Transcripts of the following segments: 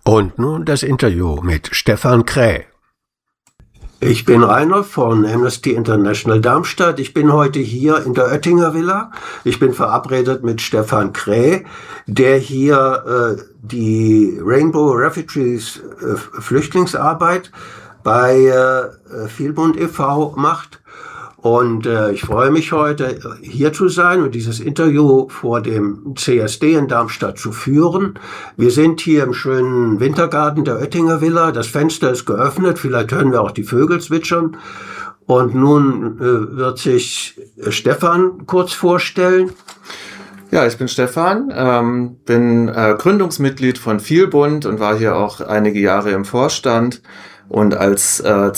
Und nun das Interview mit Stefan Kräh. Ich bin Rainer von Amnesty International Darmstadt. Ich bin heute hier in der Oettinger Villa. Ich bin verabredet mit Stefan Kräh, der hier die Rainbow Refugees Flüchtlingsarbeit bei Vielbund e.V. macht. Und ich freue mich heute, hier zu sein und dieses Interview vor dem CSD in Darmstadt zu führen. Wir sind hier im schönen Wintergarten der Oettinger Villa. Das Fenster ist geöffnet, vielleicht hören wir auch die Vögel zwitschern. Und nun wird sich Stefan kurz vorstellen. Ja, ich bin Stefan, bin Gründungsmitglied von Vielbund und war hier auch einige Jahre im Vorstand. Und als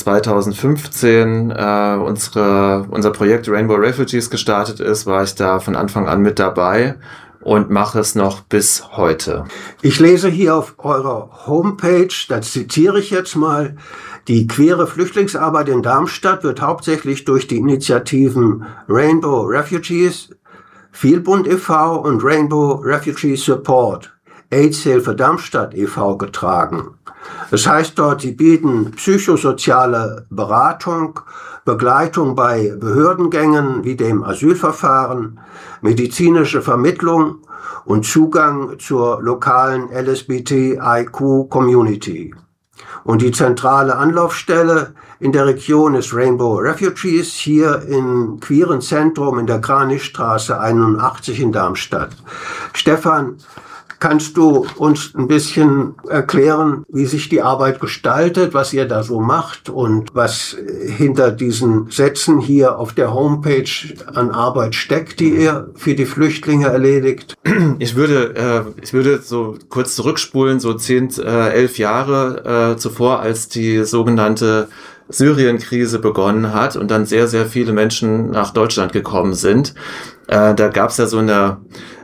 2015 unser Projekt Rainbow Refugees gestartet ist, war ich da von Anfang an mit dabei und mache es noch bis heute. Ich lese hier auf eurer Homepage, das zitiere ich jetzt mal: Die queere Flüchtlingsarbeit in Darmstadt wird hauptsächlich durch die Initiativen Rainbow Refugees, Vielbund e.V. und Rainbow Refugee Support, AIDS-Hilfe Darmstadt e.V. getragen. Das heißt dort, sie bieten psychosoziale Beratung, Begleitung bei Behördengängen wie dem Asylverfahren, medizinische Vermittlung und Zugang zur lokalen LSBTIQ-Community. Und die zentrale Anlaufstelle in der Region ist Rainbow Refugees, hier im queeren Zentrum in der Kranichstraße 81 in Darmstadt. Stefan, kannst du uns ein bisschen erklären, wie sich die Arbeit gestaltet, was ihr da so macht und was hinter diesen Sätzen hier auf der Homepage an Arbeit steckt, die ihr für die Flüchtlinge erledigt? Ich würde so kurz zurückspulen, so 10, 11 Jahre zuvor, als die sogenannte Syrien-Krise begonnen hat und dann sehr, sehr viele Menschen nach Deutschland gekommen sind. Da gab es ja so eine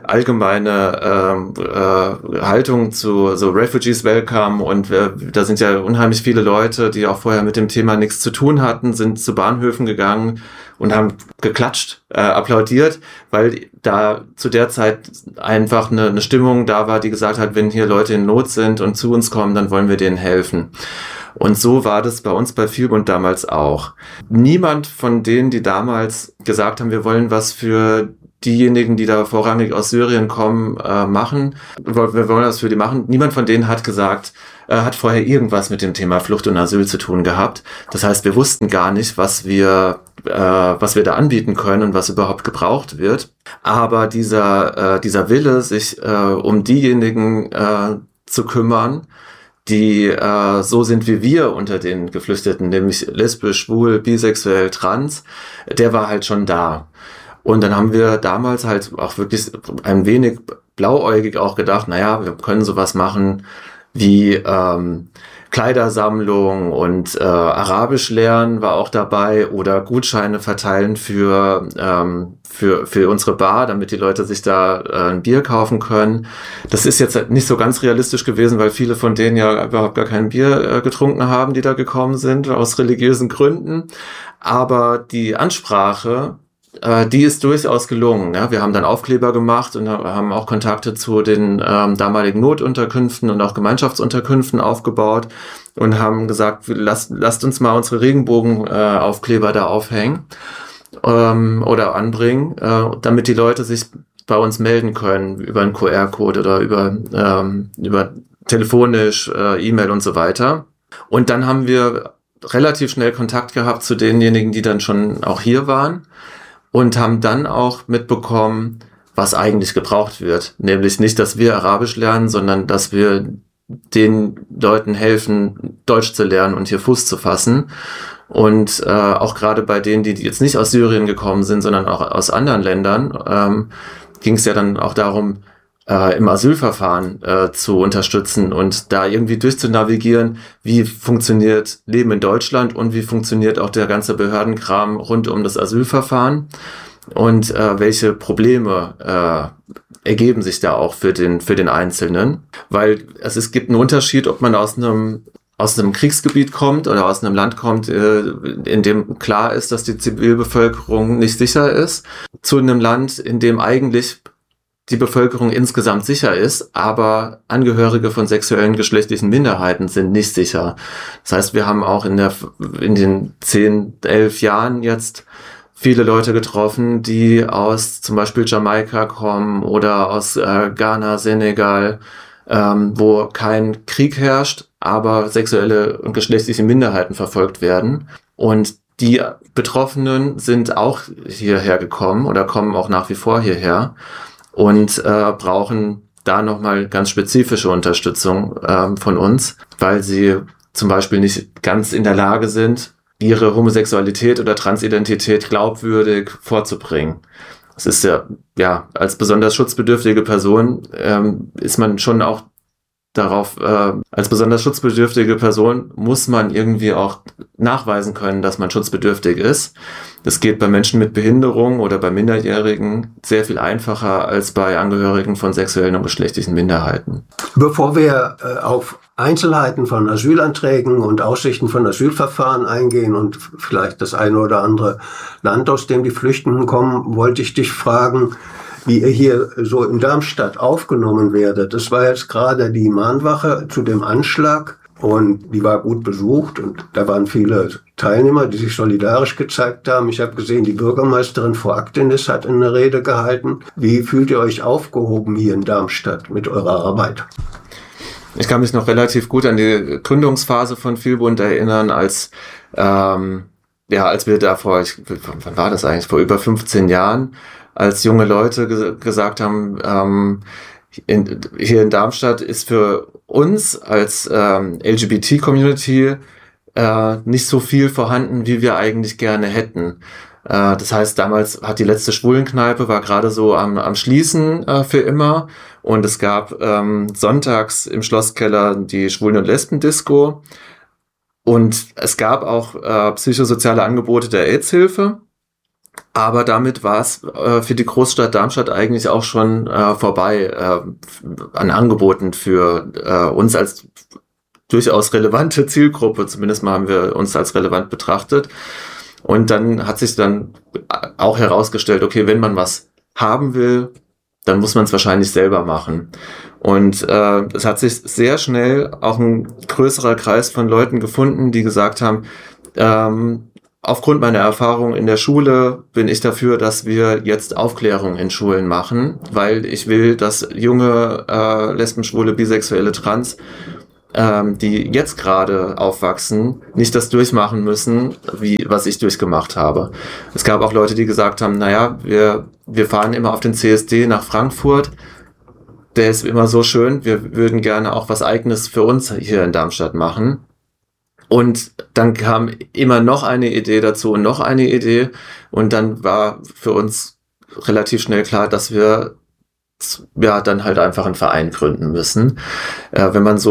allgemeine Haltung zu so Refugees Welcome und da sind ja unheimlich viele Leute, die auch vorher mit dem Thema nichts zu tun hatten, sind zu Bahnhöfen gegangen und haben geklatscht, applaudiert, weil da zu der Zeit einfach eine Stimmung da war, die gesagt hat, wenn hier Leute in Not sind und zu uns kommen, dann wollen wir denen helfen. Und so war das bei uns bei Vielbund damals auch. Niemand von denen, die damals gesagt haben, wir wollen was für diejenigen, die da vorrangig aus Syrien kommen, machen, wir wollen das für die machen, niemand von denen hat gesagt, hat vorher irgendwas mit dem Thema Flucht und Asyl zu tun gehabt. Das heißt, wir wussten gar nicht, was wir da anbieten können und was überhaupt gebraucht wird. Aber dieser Wille, sich um diejenigen zu kümmern, die so sind wie wir unter den Geflüchteten, nämlich lesbisch, schwul, bisexuell, trans, der war halt schon da. Und dann haben wir damals halt auch wirklich ein wenig blauäugig auch gedacht, naja, wir können sowas machen wie Kleidersammlung und Arabisch lernen war auch dabei oder Gutscheine verteilen für unsere Bar, damit die Leute sich da ein Bier kaufen können. Das ist jetzt nicht so ganz realistisch gewesen, weil viele von denen ja überhaupt gar kein Bier getrunken haben, die da gekommen sind, aus religiösen Gründen. Aber die Ansprache, die ist durchaus gelungen. Ja? Wir haben dann Aufkleber gemacht und haben auch Kontakte zu den damaligen Notunterkünften und auch Gemeinschaftsunterkünften aufgebaut und haben gesagt, lasst uns mal unsere Regenbogen-Aufkleber da aufhängen oder anbringen, damit die Leute sich bei uns melden können über einen QR-Code oder über telefonisch, E-Mail und so weiter. Und dann haben wir relativ schnell Kontakt gehabt zu denjenigen, die dann schon auch hier waren. Und haben dann auch mitbekommen, was eigentlich gebraucht wird. Nämlich nicht, dass wir Arabisch lernen, sondern dass wir den Leuten helfen, Deutsch zu lernen und hier Fuß zu fassen. Und auch gerade bei denen, die jetzt nicht aus Syrien gekommen sind, sondern auch aus anderen Ländern, ging es ja dann auch darum, im Asylverfahren zu unterstützen und da irgendwie durchzunavigieren, wie funktioniert Leben in Deutschland und wie funktioniert auch der ganze Behördenkram rund um das Asylverfahren und welche Probleme ergeben sich da auch für den Einzelnen. Weil es gibt einen Unterschied, ob man aus einem Kriegsgebiet kommt oder aus einem Land kommt, in dem klar ist, dass die Zivilbevölkerung nicht sicher ist, zu einem Land, in dem eigentlich die Bevölkerung insgesamt sicher ist, aber Angehörige von sexuellen geschlechtlichen Minderheiten sind nicht sicher. Das heißt, wir haben auch in den 10, 11 Jahren jetzt viele Leute getroffen, die aus zum Beispiel Jamaika kommen oder aus Ghana, Senegal, wo kein Krieg herrscht, aber sexuelle und geschlechtliche Minderheiten verfolgt werden. Und die Betroffenen sind auch hierher gekommen oder kommen auch nach wie vor hierher und brauchen da nochmal ganz spezifische Unterstützung von uns, weil sie zum Beispiel nicht ganz in der Lage sind, ihre Homosexualität oder Transidentität glaubwürdig vorzubringen. Es ist ja, als besonders schutzbedürftige Person ist man schon auch darauf, als besonders schutzbedürftige Person muss man irgendwie auch nachweisen können, dass man schutzbedürftig ist. Das geht bei Menschen mit Behinderung oder bei Minderjährigen sehr viel einfacher als bei Angehörigen von sexuellen und geschlechtlichen Minderheiten. Bevor wir auf Einzelheiten von Asylanträgen und Aussichten von Asylverfahren eingehen und vielleicht das eine oder andere Land, aus dem die Flüchtenden kommen, wollte ich dich fragen, wie ihr hier so in Darmstadt aufgenommen werdet. Es war jetzt gerade die Mahnwache zu dem Anschlag und die war gut besucht und da waren viele Teilnehmer, die sich solidarisch gezeigt haben. Ich habe gesehen, die Bürgermeisterin vor Aktinis hat eine Rede gehalten. Wie fühlt ihr euch aufgehoben hier in Darmstadt mit eurer Arbeit? Ich kann mich noch relativ gut an die Gründungsphase von Vielbund erinnern, als wir da wann war das eigentlich? Vor über 15 Jahren, als junge Leute gesagt haben, hier in Darmstadt ist für uns als LGBT-Community nicht so viel vorhanden, wie wir eigentlich gerne hätten. Das heißt, damals hat die letzte Schwulenkneipe, war gerade so am Schließen für immer. Und es gab sonntags im Schlosskeller die Schwulen- und Lesben-Disco. Und es gab auch psychosoziale Angebote der AIDS-Hilfe. Aber damit war es für die Großstadt Darmstadt eigentlich auch schon vorbei an Angeboten für uns als durchaus relevante Zielgruppe. Zumindest mal haben wir uns als relevant betrachtet. Und dann hat sich dann auch herausgestellt, okay, wenn man was haben will, dann muss man es wahrscheinlich selber machen. Und es hat sich sehr schnell auch ein größerer Kreis von Leuten gefunden, die gesagt haben, aufgrund meiner Erfahrung in der Schule bin ich dafür, dass wir jetzt Aufklärung in Schulen machen, weil ich will, dass junge Lesben, Schwule, Bisexuelle, Trans, die jetzt gerade aufwachsen, nicht das durchmachen müssen, was ich durchgemacht habe. Es gab auch Leute, die gesagt haben, naja, wir fahren immer auf den CSD nach Frankfurt, der ist immer so schön, wir würden gerne auch was Eigenes für uns hier in Darmstadt machen. Und dann kam immer noch eine Idee dazu und noch eine Idee. Und dann war für uns relativ schnell klar, dass wir dann halt einfach einen Verein gründen müssen. Wenn man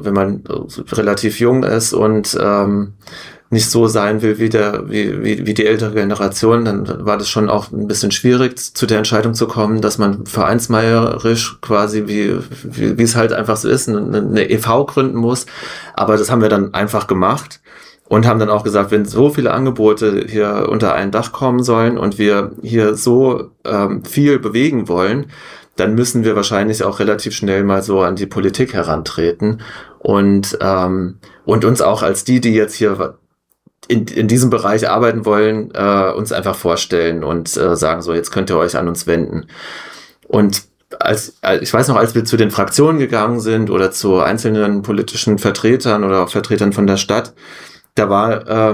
relativ jung ist und nicht so sein will wie die ältere Generation, dann war das schon auch ein bisschen schwierig, zu der Entscheidung zu kommen, dass man vereinsmeierisch quasi, wie es halt einfach so ist, eine e.V. gründen muss. Aber das haben wir dann einfach gemacht und haben dann auch gesagt, wenn so viele Angebote hier unter ein Dach kommen sollen und wir hier so viel bewegen wollen, dann müssen wir wahrscheinlich auch relativ schnell mal so an die Politik herantreten und uns auch als die jetzt hier in diesem Bereich arbeiten wollen, uns einfach vorstellen und sagen, so, jetzt könnt ihr euch an uns wenden. Und ich weiß noch, als wir zu den Fraktionen gegangen sind oder zu einzelnen politischen Vertretern oder auch Vertretern von der Stadt, da war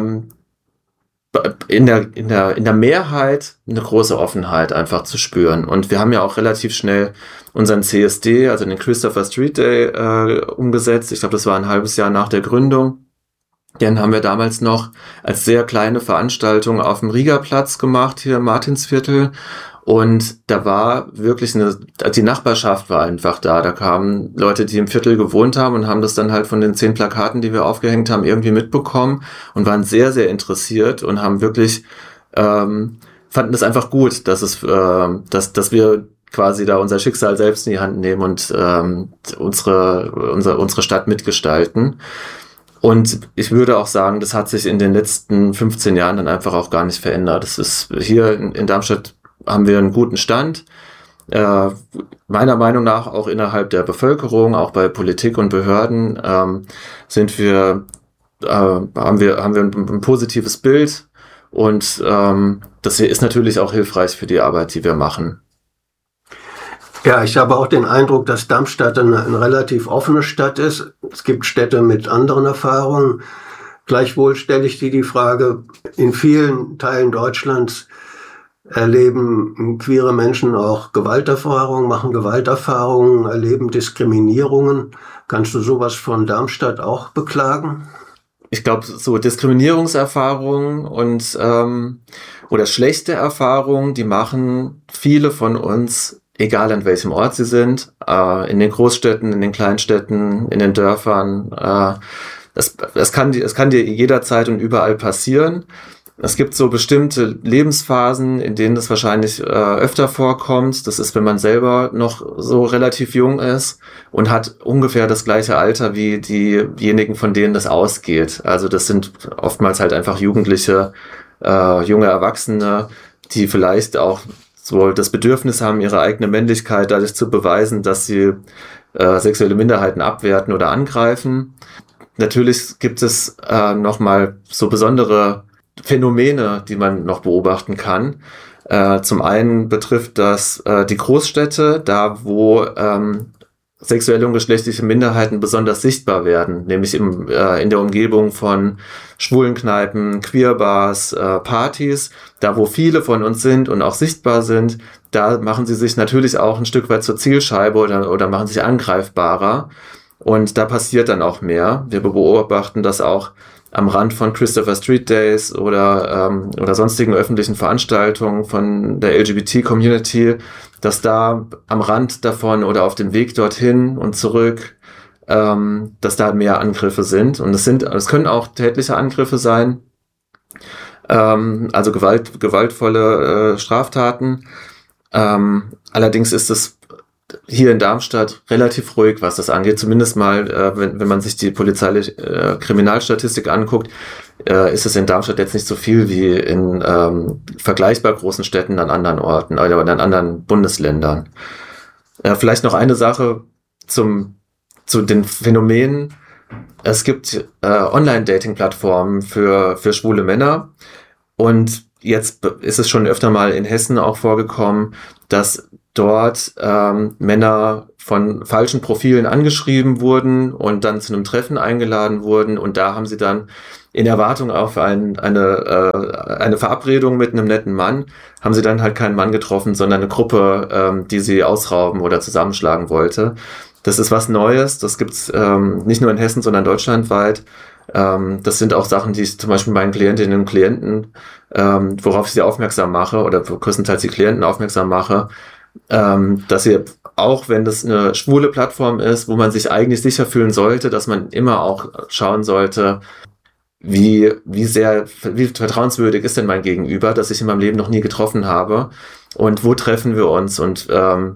in der Mehrheit eine große Offenheit einfach zu spüren. Und wir haben ja auch relativ schnell unseren CSD, also den Christopher Street Day, umgesetzt. Ich glaube, das war ein halbes Jahr nach der Gründung. Den haben wir damals noch als sehr kleine Veranstaltung auf dem Riegerplatz gemacht, hier im Martinsviertel. Und da war wirklich die Nachbarschaft war einfach da. Da kamen Leute, die im Viertel gewohnt haben und haben das dann halt von den 10 Plakaten, die wir aufgehängt haben, irgendwie mitbekommen und waren sehr, sehr interessiert und haben wirklich, fanden es einfach gut, dass wir quasi da unser Schicksal selbst in die Hand nehmen und unsere Stadt mitgestalten. Und ich würde auch sagen, das hat sich in den letzten 15 Jahren dann einfach auch gar nicht verändert. Das ist hier in Darmstadt haben wir einen guten Stand. Meiner Meinung nach auch innerhalb der Bevölkerung, auch bei Politik und Behörden, haben wir ein positives Bild und das ist natürlich auch hilfreich für die Arbeit, die wir machen. Ja, ich habe auch den Eindruck, dass Darmstadt eine relativ offene Stadt ist. Es gibt Städte mit anderen Erfahrungen. Gleichwohl stelle ich dir die Frage, in vielen Teilen Deutschlands erleben queere Menschen auch Gewalterfahrungen, machen Gewalterfahrungen, erleben Diskriminierungen. Kannst du sowas von Darmstadt auch beklagen? Ich glaube, so Diskriminierungserfahrungen und oder schlechte Erfahrungen, die machen viele von uns, egal an welchem Ort sie sind, in den Großstädten, in den Kleinstädten, in den Dörfern. Das kann dir jederzeit und überall passieren. Es gibt so bestimmte Lebensphasen, in denen das wahrscheinlich öfter vorkommt. Das ist, wenn man selber noch so relativ jung ist und hat ungefähr das gleiche Alter wie diejenigen, von denen das ausgeht. Also das sind oftmals halt einfach Jugendliche, junge Erwachsene, die vielleicht auch so das Bedürfnis haben, ihre eigene Männlichkeit dadurch zu beweisen, dass sie sexuelle Minderheiten abwerten oder angreifen. Natürlich gibt es nochmal so besondere Phänomene, die man noch beobachten kann. Zum einen betrifft das die Großstädte, da wo sexuelle und geschlechtliche Minderheiten besonders sichtbar werden, nämlich in der Umgebung von Schwulenkneipen, Queerbars, Partys, da wo viele von uns sind und auch sichtbar sind, da machen sie sich natürlich auch ein Stück weit zur Zielscheibe oder machen sich angreifbarer und da passiert dann auch mehr. Wir beobachten das auch am Rand von Christopher Street Days oder sonstigen öffentlichen Veranstaltungen von der LGBT-Community, dass da am Rand davon oder auf dem Weg dorthin und zurück, dass da mehr Angriffe sind. Und es können auch tätliche Angriffe sein, also gewaltvolle Straftaten. Allerdings ist es hier in Darmstadt relativ ruhig, was das angeht. Zumindest mal, wenn man sich die polizeiliche Kriminalstatistik anguckt, ist es in Darmstadt jetzt nicht so viel wie in vergleichbar großen Städten an anderen Orten oder in anderen Bundesländern. Vielleicht noch eine Sache zu den Phänomenen. Es gibt Online-Dating-Plattformen für schwule Männer und jetzt ist es schon öfter mal in Hessen auch vorgekommen, dass dort Männer von falschen Profilen angeschrieben wurden und dann zu einem Treffen eingeladen wurden und da haben sie dann in Erwartung auf eine Verabredung mit einem netten Mann, haben sie dann halt keinen Mann getroffen, sondern eine Gruppe, die sie ausrauben oder zusammenschlagen wollte. Das ist was Neues, das gibt's nicht nur in Hessen, sondern deutschlandweit. Das sind auch Sachen, die ich zum Beispiel meinen Klientinnen und Klienten, worauf ich sie aufmerksam mache oder größtenteils die Klienten aufmerksam mache, dass ihr, auch wenn das eine schwule Plattform ist, wo man sich eigentlich sicher fühlen sollte, dass man immer auch schauen sollte, wie vertrauenswürdig ist denn mein Gegenüber, das ich in meinem Leben noch nie getroffen habe und wo treffen wir uns und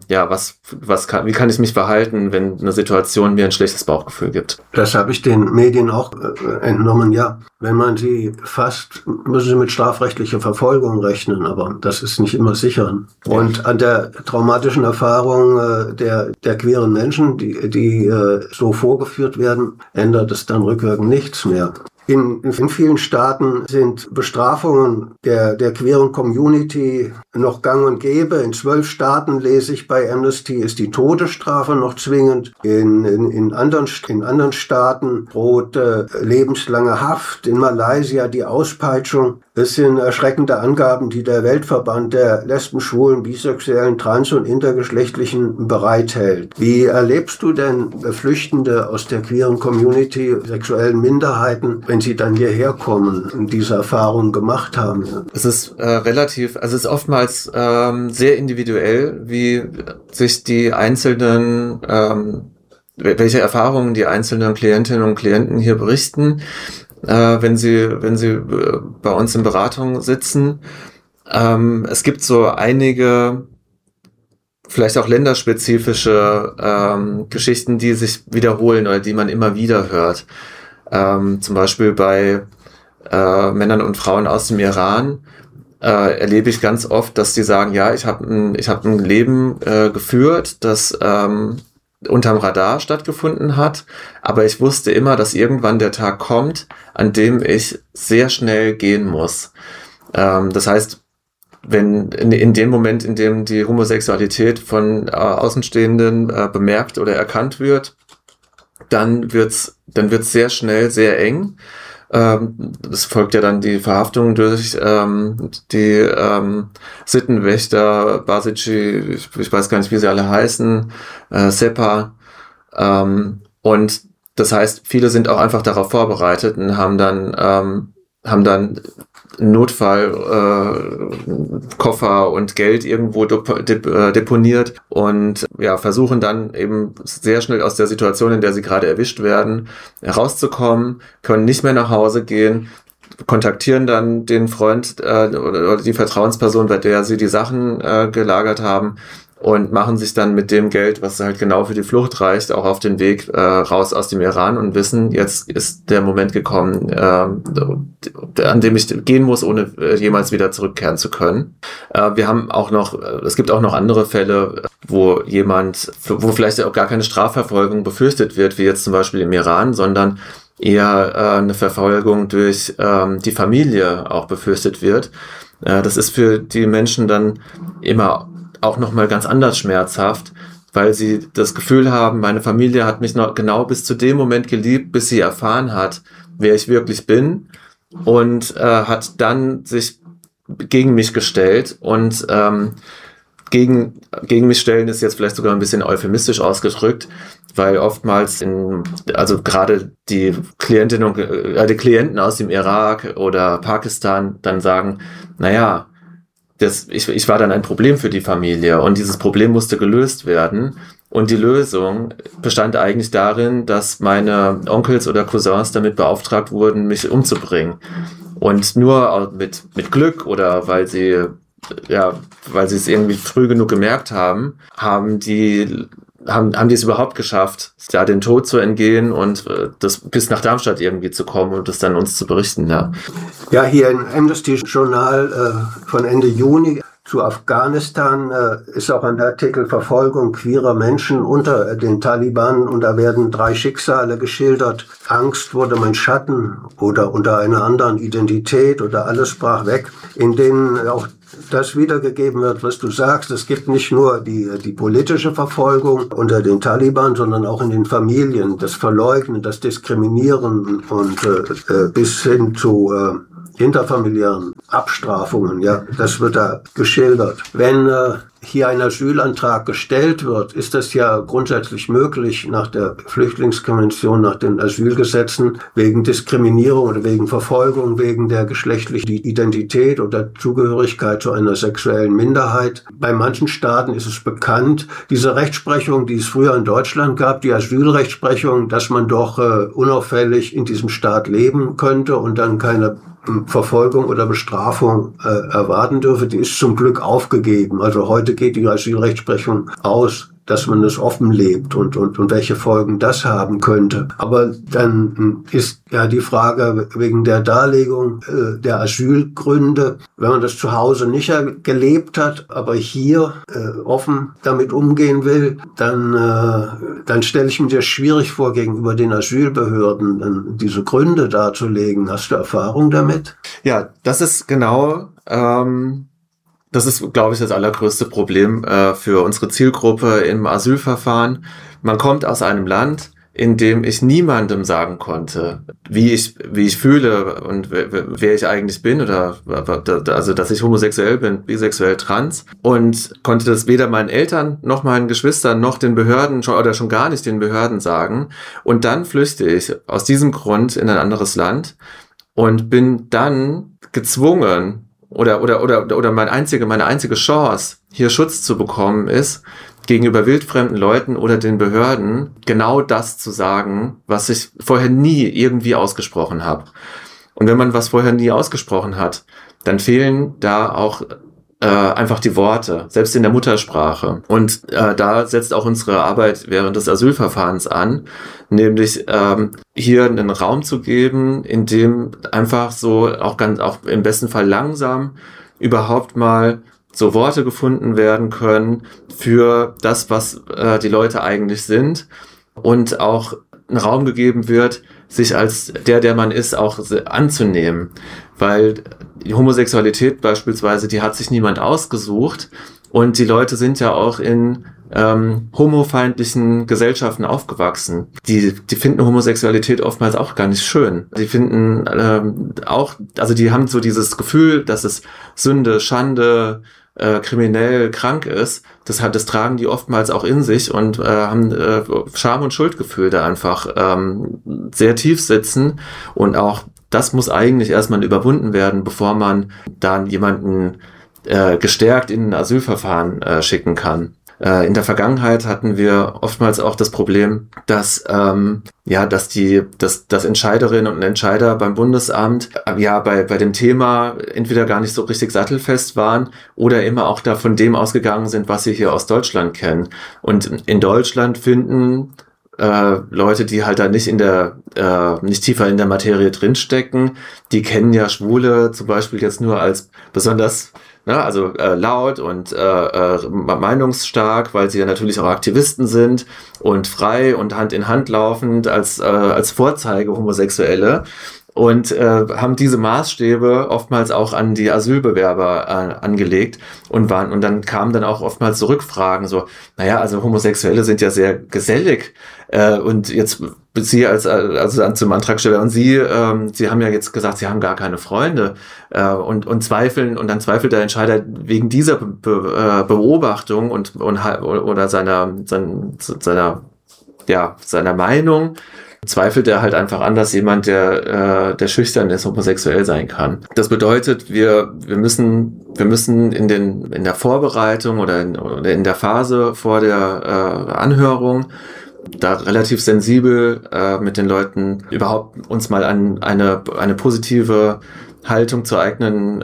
wie kann ich mich verhalten, wenn eine Situation mir ein schlechtes Bauchgefühl gibt. Das habe ich den Medien auch entnommen, ja. Wenn man sie fasst, müssen sie mit strafrechtlicher Verfolgung rechnen, aber das ist nicht immer sicher. Und an der traumatischen Erfahrung der queeren Menschen, die so vorgeführt werden, ändert es dann rückwirkend nichts mehr. In vielen Staaten sind Bestrafungen der queeren Community noch gang und gäbe. In 12 Staaten, lese ich bei Amnesty, ist die Todesstrafe noch zwingend. In anderen Staaten droht lebenslange Haft. In Malaysia die Auspeitschung. Das sind erschreckende Angaben, die der Weltverband der Lesben, Schwulen, Bisexuellen, Trans- und Intergeschlechtlichen bereithält. Wie erlebst du denn Flüchtende aus der queeren Community, sexuellen Minderheiten, wenn sie dann hierher kommen und diese Erfahrungen gemacht haben? Es ist es ist oftmals sehr individuell, wie sich die einzelnen, welche Erfahrungen die einzelnen Klientinnen und Klienten hier berichten, wenn sie bei uns in Beratung sitzen. Es gibt so einige, vielleicht auch länderspezifische Geschichten, die sich wiederholen oder die man immer wieder hört. Zum Beispiel bei Männern und Frauen aus dem Iran, erlebe ich ganz oft, dass die sagen, ja, ich habe ein Leben geführt, das unterm Radar stattgefunden hat, aber ich wusste immer, dass irgendwann der Tag kommt, an dem ich sehr schnell gehen muss. Das heißt, wenn in dem Moment, in dem die Homosexualität von Außenstehenden bemerkt oder erkannt wird, dann wird's sehr schnell sehr eng. Es folgt ja dann die Verhaftung durch die Sittenwächter, Basici, ich weiß gar nicht, wie sie alle heißen, Sepa. Und das heißt, viele sind auch einfach darauf vorbereitet und haben dann Notfall Koffer und Geld irgendwo deponiert und ja, versuchen dann eben sehr schnell aus der Situation, in der sie gerade erwischt werden, herauszukommen, können nicht mehr nach Hause gehen, kontaktieren dann den Freund oder die Vertrauensperson, bei der sie die Sachen gelagert haben, und machen sich dann mit dem Geld, was halt genau für die Flucht reicht, auch auf den Weg raus aus dem Iran und wissen, jetzt ist der Moment gekommen, an dem ich gehen muss, ohne jemals wieder zurückkehren zu können. Wir haben auch noch, es gibt auch noch andere Fälle, wo vielleicht auch gar keine Strafverfolgung befürchtet wird, wie jetzt zum Beispiel im Iran, sondern eher eine Verfolgung durch die Familie auch befürchtet wird. Das ist für die Menschen dann immer auch nochmal ganz anders schmerzhaft, weil sie das Gefühl haben, meine Familie hat mich noch genau bis zu dem Moment geliebt, bis sie erfahren hat, wer ich wirklich bin, und hat dann sich gegen mich gestellt. Und gegen mich stellen ist jetzt vielleicht sogar ein bisschen euphemistisch ausgedrückt, weil oftmals also gerade die Klientinnen und die Klienten aus dem Irak oder Pakistan dann sagen, naja, ich war dann ein Problem für die Familie und dieses Problem musste gelöst werden. Und die Lösung bestand eigentlich darin, dass meine Onkels oder Cousins damit beauftragt wurden, mich umzubringen. Und nur mit Glück oder weil sie es irgendwie früh genug gemerkt haben die es überhaupt geschafft, da den Tod zu entgehen und das bis nach Darmstadt irgendwie zu kommen und das dann uns zu berichten. Ja, hier im Amnesty-Journal von Ende Juni zu Afghanistan ist auch ein Artikel Verfolgung queerer Menschen unter den Taliban, und da werden 3 Schicksale geschildert. Angst wurde mein Schatten oder unter einer anderen Identität oder alles brach weg, in denen auch das wiedergegeben wird, was du sagst. Es gibt nicht nur die politische Verfolgung unter den Taliban, sondern auch in den Familien, das Verleugnen, das Diskriminieren und bis hin zu interfamiliären Abstrafungen, ja, das wird da geschildert. Wenn hier ein Asylantrag gestellt wird, ist das ja grundsätzlich möglich nach der Flüchtlingskonvention, nach den Asylgesetzen, wegen Diskriminierung oder wegen Verfolgung, wegen der geschlechtlichen Identität oder Zugehörigkeit zu einer sexuellen Minderheit. Bei manchen Staaten ist es bekannt, diese Rechtsprechung, die es früher in Deutschland gab, die Asylrechtsprechung, dass man doch unauffällig in diesem Staat leben könnte und dann keine Verfolgung oder Bestrafung erwarten dürfe, die ist zum Glück aufgegeben. Also heute geht die Asylrechtsprechung aus, dass man es offen lebt und welche Folgen das haben könnte. Aber dann ist ja die Frage wegen der Darlegung der Asylgründe, wenn man das zu Hause nicht gelebt hat, aber hier offen damit umgehen will, dann stelle ich mir das schwierig vor, gegenüber den Asylbehörden dann diese Gründe darzulegen. Hast du Erfahrung damit? Ja, das ist genau... Das ist, glaube ich, das allergrößte Problem für unsere Zielgruppe im Asylverfahren. Man kommt aus einem Land, in dem ich niemandem sagen konnte, wie ich fühle und wer ich eigentlich bin, oder also dass ich homosexuell bin, bisexuell, trans, und konnte das weder meinen Eltern noch meinen Geschwistern noch den Behörden oder schon gar nicht den Behörden sagen. Und dann flüchte ich aus diesem Grund in ein anderes Land und bin dann gezwungen, oder meine einzige Chance, hier Schutz zu bekommen, ist, gegenüber wildfremden Leuten oder den Behörden genau das zu sagen, was ich vorher nie irgendwie ausgesprochen habe. Und wenn man was vorher nie ausgesprochen hat, dann fehlen da auch einfach die Worte, selbst in der Muttersprache. Und da setzt auch unsere Arbeit während des Asylverfahrens an, nämlich hier einen Raum zu geben, in dem einfach so auch im besten Fall langsam überhaupt mal so Worte gefunden werden können für das, was die Leute eigentlich sind und auch ein Raum gegeben wird, sich als der man ist, auch anzunehmen. Weil die Homosexualität beispielsweise, die hat sich niemand ausgesucht und die Leute sind ja auch in homofeindlichen Gesellschaften aufgewachsen. Die finden Homosexualität oftmals auch gar nicht schön. Die finden die haben so dieses Gefühl, dass es Sünde, Schande, kriminell, krank ist. Das tragen die oftmals auch in sich und haben Scham- und Schuldgefühl da einfach sehr tief sitzen. Und auch das muss eigentlich erstmal überwunden werden, bevor man dann jemanden gestärkt in ein Asylverfahren schicken kann. In der Vergangenheit hatten wir oftmals auch das Problem, dass Entscheiderinnen und Entscheider beim Bundesamt bei dem Thema entweder gar nicht so richtig sattelfest waren oder immer auch da von dem ausgegangen sind, was sie hier aus Deutschland kennen. Und in Deutschland finden Leute, die halt da nicht nicht tiefer in der Materie drinstecken, die kennen ja Schwule zum Beispiel jetzt nur als besonders laut und meinungsstark, weil sie ja natürlich auch Aktivisten sind und frei und Hand in Hand laufend als Vorzeige Homosexuelle und haben diese Maßstäbe oftmals auch an die Asylbewerber angelegt und dann kamen dann auch oftmals so Rückfragen, so, also Homosexuelle sind ja sehr gesellig und jetzt Sie also zum Antragsteller und Sie haben ja jetzt gesagt, Sie haben gar keine Freunde und zweifeln und dann zweifelt der Entscheider wegen dieser Beobachtung oder seiner Meinung, zweifelt er halt einfach an, dass jemand, der schüchtern ist, homosexuell sein kann. Das bedeutet, wir müssen in der Vorbereitung oder in der Phase vor der Anhörung da relativ sensibel mit den Leuten überhaupt uns mal an eine positive Haltung zur eigenen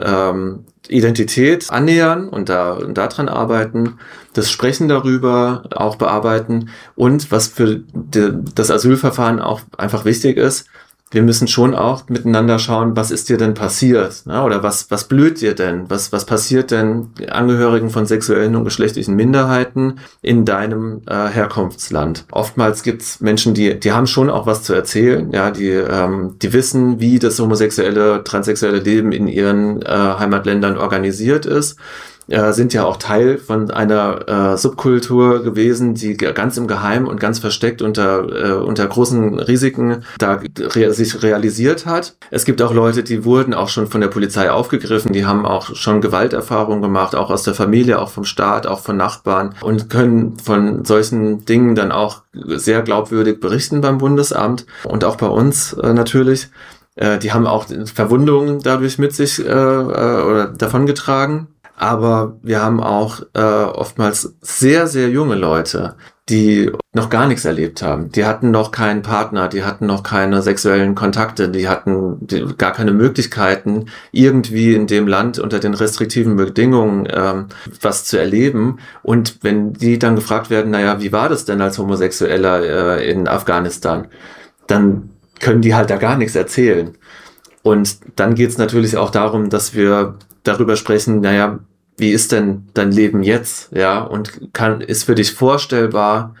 Identität annähern und daran arbeiten, das Sprechen darüber auch bearbeiten und was für das Asylverfahren auch einfach wichtig ist, wir müssen schon auch miteinander schauen, was ist dir denn passiert, ne? Oder was blüht dir denn? Was passiert denn Angehörigen von sexuellen und geschlechtlichen Minderheiten in deinem Herkunftsland? Oftmals gibt's Menschen, die haben schon auch was zu erzählen, ja, die wissen, wie das homosexuelle, transsexuelle Leben in ihren Heimatländern organisiert ist. Sind ja auch Teil von einer Subkultur gewesen, die ganz im Geheimen und ganz versteckt unter großen Risiken sich realisiert hat. Es gibt auch Leute, die wurden auch schon von der Polizei aufgegriffen, die haben auch schon Gewalterfahrungen gemacht, auch aus der Familie, auch vom Staat, auch von Nachbarn und können von solchen Dingen dann auch sehr glaubwürdig berichten beim Bundesamt und auch bei uns natürlich. Die haben auch Verwundungen dadurch mit sich oder davongetragen. Aber wir haben auch oftmals sehr, sehr junge Leute, die noch gar nichts erlebt haben. Die hatten noch keinen Partner, die hatten noch keine sexuellen Kontakte, die hatten gar keine Möglichkeiten, irgendwie in dem Land unter den restriktiven Bedingungen was zu erleben. Und wenn die dann gefragt werden, wie war das denn als Homosexueller in Afghanistan? Dann können die halt da gar nichts erzählen. Und dann geht's natürlich auch darum, dass wir darüber sprechen, wie ist denn dein Leben jetzt, ja, und ist für dich vorstellbar,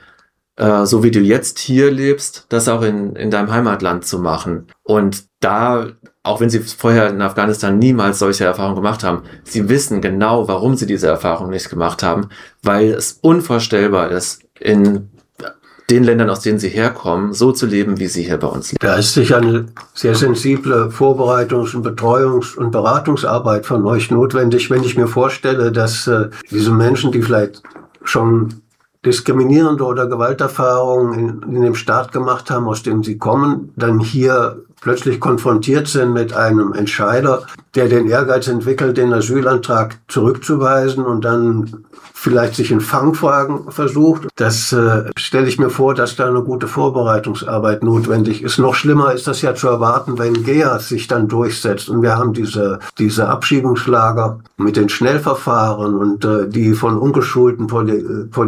so wie du jetzt hier lebst, das auch in deinem Heimatland zu machen. Und da, auch wenn sie vorher in Afghanistan niemals solche Erfahrungen gemacht haben, sie wissen genau, warum sie diese Erfahrung nicht gemacht haben, weil es unvorstellbar ist, in den Ländern, aus denen sie herkommen, so zu leben, wie sie hier bei uns leben. Da ist sicher eine sehr sensible Vorbereitungs- und Betreuungs- und Beratungsarbeit von euch notwendig, wenn ich mir vorstelle, dass diese Menschen, die vielleicht schon diskriminierende oder Gewalterfahrungen in dem Staat gemacht haben, aus dem sie kommen, dann hier plötzlich konfrontiert sind mit einem Entscheider, der den Ehrgeiz entwickelt, den Asylantrag zurückzuweisen und dann vielleicht sich in Fangfragen versucht. Das stelle ich mir vor, dass da eine gute Vorbereitungsarbeit notwendig ist. Noch schlimmer ist das ja zu erwarten, wenn GEA sich dann durchsetzt. Und wir haben diese Abschiebungslager mit den Schnellverfahren und die von ungeschulten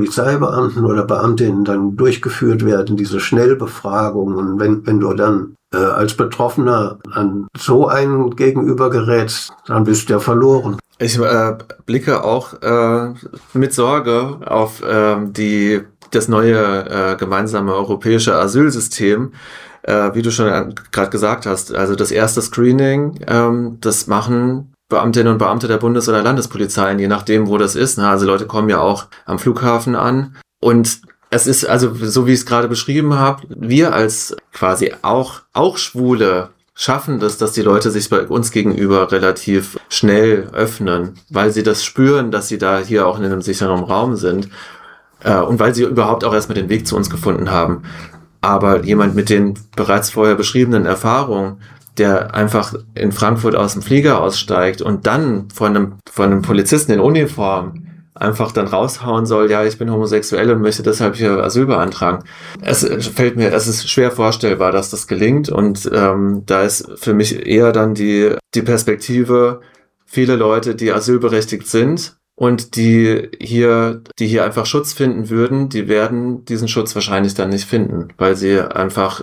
Polizeibeamten oder Beamtinnen dann durchgeführt werden, diese Schnellbefragungen. Und wenn du dann als Betroffener an so einen gegenüber gerätst, dann bist du ja verloren. Ich blicke auch mit Sorge auf das neue gemeinsame europäische Asylsystem, wie du schon gerade gesagt hast. Also das erste Screening, das machen Beamtinnen und Beamte der Bundes- oder Landespolizeien, je nachdem, wo das ist. Also Leute kommen ja auch am Flughafen an. Und es ist also, so wie ich es gerade beschrieben habe, wir als quasi auch Schwule schaffen das, dass die Leute sich bei uns gegenüber relativ schnell öffnen, weil sie das spüren, dass sie da hier auch in einem sicheren Raum sind und weil sie überhaupt auch erstmal den Weg zu uns gefunden haben. Aber jemand mit den bereits vorher beschriebenen Erfahrungen, der einfach in Frankfurt aus dem Flieger aussteigt und dann von einem Polizisten in Uniform einfach dann raushauen soll, ja, ich bin homosexuell und möchte deshalb hier Asyl beantragen. Es ist schwer vorstellbar, dass das gelingt, und da ist für mich eher dann die Perspektive, viele Leute, die asylberechtigt sind und die hier einfach Schutz finden würden, die werden diesen Schutz wahrscheinlich dann nicht finden, weil sie einfach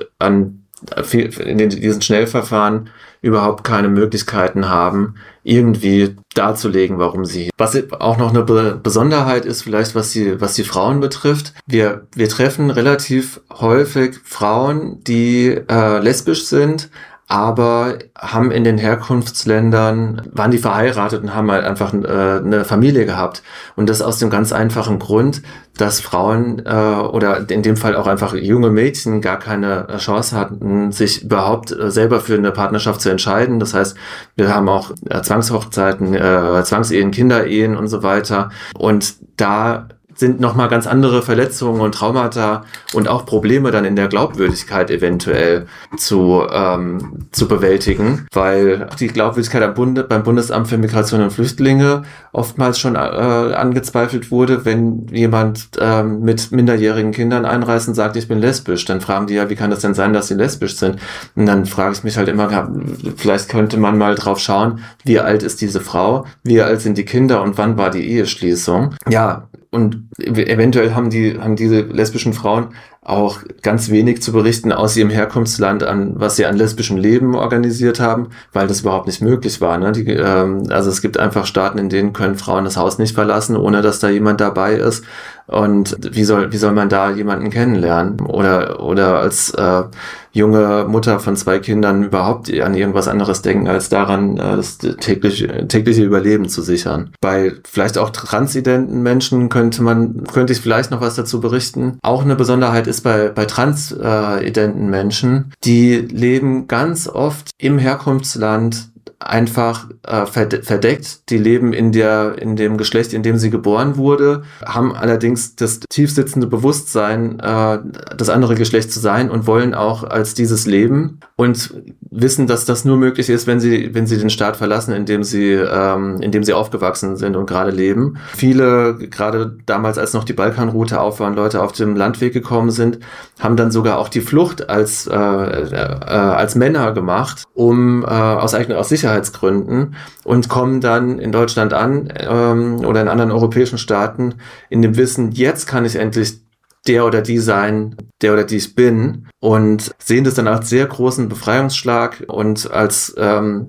in diesen Schnellverfahren überhaupt keine Möglichkeiten haben, irgendwie darzulegen, warum sie. Was auch noch eine Besonderheit ist, vielleicht was die Frauen betrifft. Wir treffen relativ häufig Frauen, die lesbisch sind, aber haben in den Herkunftsländern, waren die verheiratet und haben halt einfach eine Familie gehabt. Und das aus dem ganz einfachen Grund, dass Frauen oder in dem Fall auch einfach junge Mädchen gar keine Chance hatten, sich überhaupt selber für eine Partnerschaft zu entscheiden. Das heißt, wir haben auch Zwangshochzeiten, Zwangsehen, Kinderehen und so weiter. Und da sind nochmal ganz andere Verletzungen und Traumata und auch Probleme dann in der Glaubwürdigkeit eventuell zu bewältigen, weil die Glaubwürdigkeit beim Bundesamt für Migration und Flüchtlinge oftmals schon angezweifelt wurde, wenn jemand mit minderjährigen Kindern einreist und sagt, ich bin lesbisch, dann fragen die ja, wie kann das denn sein, dass sie lesbisch sind? Und dann frage ich mich halt immer, vielleicht könnte man mal drauf schauen, wie alt ist diese Frau, wie alt sind die Kinder und wann war die Eheschließung? Ja, und eventuell haben diese lesbischen Frauen auch ganz wenig zu berichten aus ihrem Herkunftsland, was sie an lesbischem Leben organisiert haben, weil das überhaupt nicht möglich war. Ne? Also es gibt einfach Staaten, in denen können Frauen das Haus nicht verlassen, ohne dass da jemand dabei ist. Und wie soll man da jemanden kennenlernen? Oder als junge Mutter von 2 Kindern überhaupt an irgendwas anderes denken, als daran, das tägliche Überleben zu sichern. Bei vielleicht auch transidenten Menschen könnte ich vielleicht noch was dazu berichten. Auch eine Besonderheit ist bei transidenten Menschen, die leben ganz oft im Herkunftsland einfach verdeckt. Die leben in dem Geschlecht, in dem sie geboren wurde, haben allerdings das tiefsitzende Bewusstsein, das andere Geschlecht zu sein und wollen auch als dieses leben und wissen, dass das nur möglich ist, wenn sie den Staat verlassen, in dem sie aufgewachsen sind und gerade leben. Viele, gerade damals, als noch die Balkanroute auf war und Leute auf dem Landweg gekommen sind, haben dann sogar auch die Flucht als Männer gemacht, aus Sicherheitsgründen, und kommen dann in Deutschland an oder in anderen europäischen Staaten in dem Wissen, jetzt kann ich endlich der oder die sein, der oder die ich bin, und sehen das dann als sehr großen Befreiungsschlag und als eine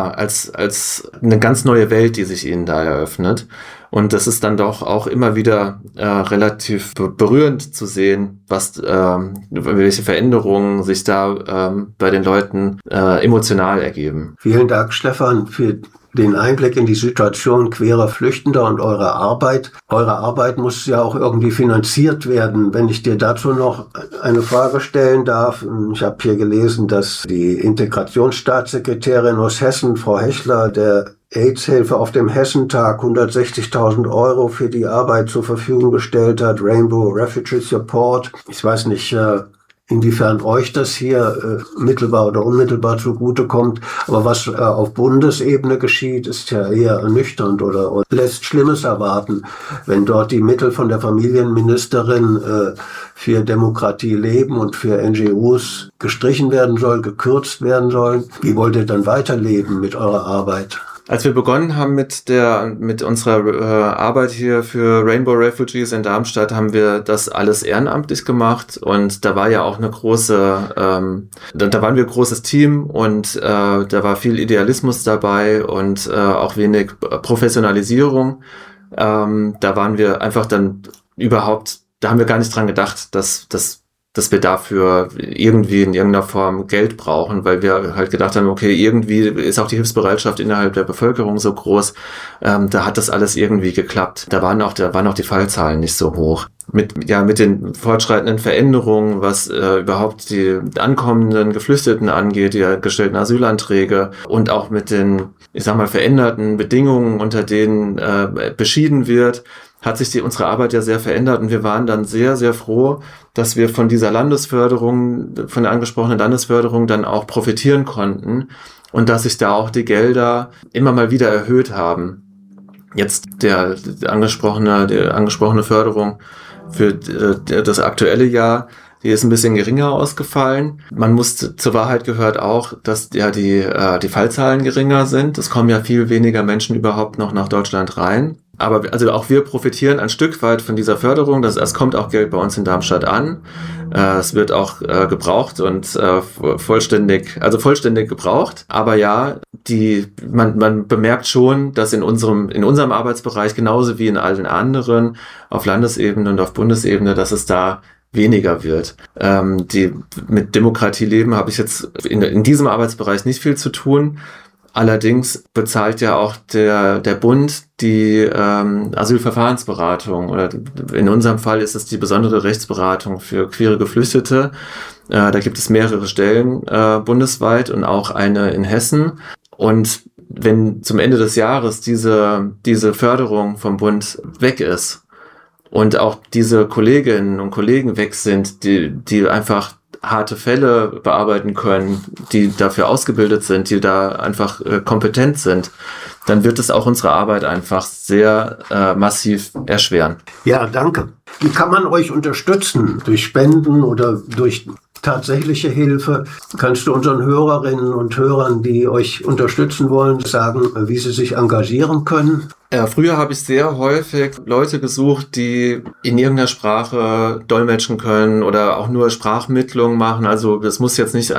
ganz neue Welt, die sich ihnen da eröffnet. Und das ist dann doch auch immer wieder relativ berührend zu sehen, welche Veränderungen sich da bei den Leuten emotional ergeben. Vielen Dank, Stefan, für den Einblick in die Situation queerer Flüchtender und eure Arbeit. Eure Arbeit muss ja auch irgendwie finanziert werden. Wenn ich dir dazu noch eine Frage stellen darf. Ich habe hier gelesen, dass die Integrationsstaatssekretärin aus Hessen, Frau Hechler, der AIDS-Hilfe auf dem Hessentag 160.000 Euro für die Arbeit zur Verfügung gestellt hat. Rainbow Refugee Support. Ich weiß nicht, inwiefern euch das hier mittelbar oder unmittelbar zugutekommt. Aber was auf Bundesebene geschieht, ist ja eher ernüchternd oder lässt Schlimmes erwarten. Wenn dort die Mittel von der Familienministerin für Demokratie leben und für NGOs gestrichen werden soll, gekürzt werden sollen, wie wollt ihr dann weiterleben mit eurer Arbeit? Als wir begonnen haben mit unserer Arbeit hier für Rainbow Refugees in Darmstadt, haben wir das alles ehrenamtlich gemacht und da war ja auch da waren wir ein großes Team und da war viel Idealismus dabei und auch wenig Professionalisierung. Da waren wir einfach da haben wir gar nicht dran gedacht, dass wir dafür irgendwie in irgendeiner Form Geld brauchen, weil wir halt gedacht haben, okay, irgendwie ist auch die Hilfsbereitschaft innerhalb der Bevölkerung so groß, da hat das alles irgendwie geklappt. Da waren auch die Fallzahlen nicht so hoch. Mit den fortschreitenden Veränderungen, was überhaupt die ankommenden Geflüchteten angeht, die gestellten Asylanträge und auch mit den, veränderten Bedingungen, unter denen beschieden wird, hat sich unsere Arbeit ja sehr verändert und wir waren dann sehr, sehr froh, dass wir von dieser Landesförderung, von der angesprochenen Landesförderung dann auch profitieren konnten und dass sich da auch die Gelder immer mal wieder erhöht haben. Jetzt die angesprochene Förderung für das aktuelle Jahr, die ist ein bisschen geringer ausgefallen. Man muss, zur Wahrheit gehört auch, dass ja die Fallzahlen geringer sind. Es kommen ja viel weniger Menschen überhaupt noch nach Deutschland rein. Aber also auch wir profitieren ein Stück weit von dieser Förderung. Es kommt auch Geld bei uns in Darmstadt an. Es wird auch gebraucht und vollständig gebraucht. Aber ja, man bemerkt schon, dass in unserem Arbeitsbereich genauso wie in allen anderen auf Landesebene und auf Bundesebene, dass es da weniger wird. Mit Demokratie leben habe ich jetzt in diesem Arbeitsbereich nicht viel zu tun. Allerdings bezahlt ja auch der Bund die Asylverfahrensberatung oder in unserem Fall ist es die besondere Rechtsberatung für queere Geflüchtete. Da gibt es mehrere Stellen bundesweit und auch eine in Hessen. Und wenn zum Ende des Jahres diese Förderung vom Bund weg ist und auch diese Kolleginnen und Kollegen weg sind, die einfach harte Fälle bearbeiten können, die dafür ausgebildet sind, die da einfach kompetent sind, dann wird es auch unsere Arbeit einfach sehr massiv erschweren. Ja, danke. Wie kann man euch unterstützen? Durch Spenden oder durch tatsächliche Hilfe? Kannst du unseren Hörerinnen und Hörern, die euch unterstützen wollen, sagen, wie sie sich engagieren können? Früher habe ich sehr häufig Leute gesucht, die in irgendeiner Sprache dolmetschen können oder auch nur Sprachmittlung machen. Also das muss jetzt nicht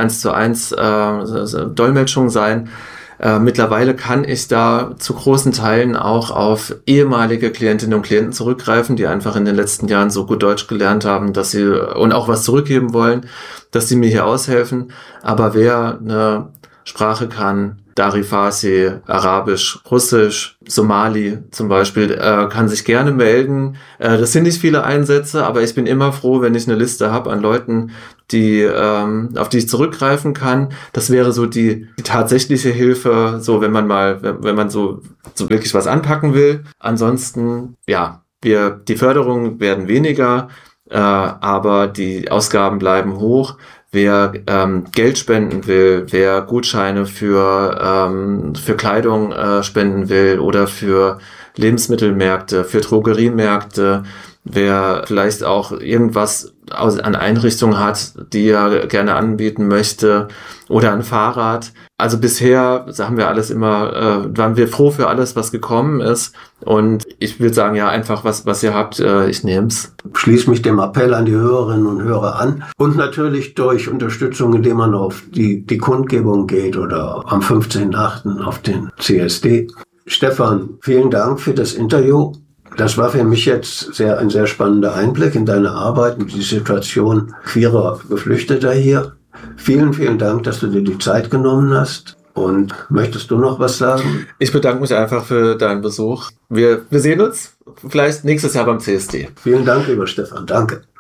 1:1 Dolmetschung sein. Mittlerweile kann ich da zu großen Teilen auch auf ehemalige Klientinnen und Klienten zurückgreifen, die einfach in den letzten Jahren so gut Deutsch gelernt haben, dass sie und auch was zurückgeben wollen, dass sie mir hier aushelfen. Aber wer eine Sprache kann, Dari Farsi, Arabisch, Russisch, Somali zum Beispiel, kann sich gerne melden. Das sind nicht viele Einsätze, aber ich bin immer froh, wenn ich eine Liste habe an Leuten, auf die ich zurückgreifen kann. Das wäre so die tatsächliche Hilfe, so wenn man so wirklich was anpacken will. Ansonsten, ja, die Förderungen werden weniger, aber die Ausgaben bleiben hoch. Wer Geld spenden will, wer Gutscheine für Kleidung spenden will oder für Lebensmittelmärkte, für Drogeriemärkte, wer vielleicht auch irgendwas an Einrichtungen hat, die er gerne anbieten möchte oder ein Fahrrad. Also bisher haben wir waren wir froh für alles, was gekommen ist. Und ich würde sagen, ja, einfach was ihr habt, ich nehme es. Schließe mich dem Appell an die Hörerinnen und Hörer an. Und natürlich durch Unterstützung, indem man auf die Kundgebung geht oder am 15.8. auf den CSD. Stefan, vielen Dank für das Interview. Das war für mich jetzt ein sehr spannender Einblick in deine Arbeit und die Situation queerer Geflüchteter hier. Vielen, vielen Dank, dass du dir die Zeit genommen hast. Und möchtest du noch was sagen? Ich bedanke mich einfach für deinen Besuch. Wir sehen uns vielleicht nächstes Jahr beim CSD. Vielen Dank, lieber Stefan. Danke.